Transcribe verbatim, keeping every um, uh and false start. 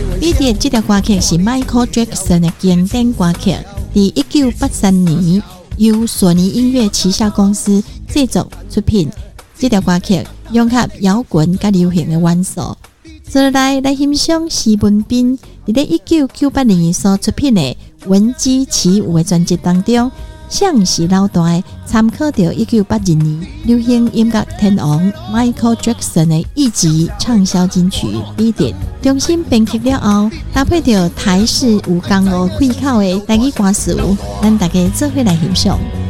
比特这条歌曲是 Michael Jackson 的经典歌曲，在一九八三年由索尼音乐旗下公司制作出品。这条歌曲融合摇滚甲流行的元素。接下来来欣赏施文彬在一九九八年所出品的《闻鸡起舞》的专辑当中，像是老大参考到一九八二年流行音乐天王 Michael Jackson 的一级畅销金曲《Beat It》，重新编曲了后，搭配着台式有江湖气口的台语歌词，咱大家做伙来欣赏。